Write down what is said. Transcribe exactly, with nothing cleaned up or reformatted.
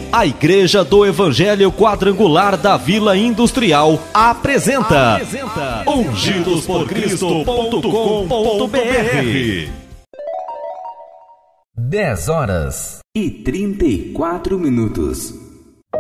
A Igreja do Evangelho Quadrangular da Vila Industrial apresenta, apresenta ungidos por cristo ponto com ponto br. dez horas e trinta e quatro minutos.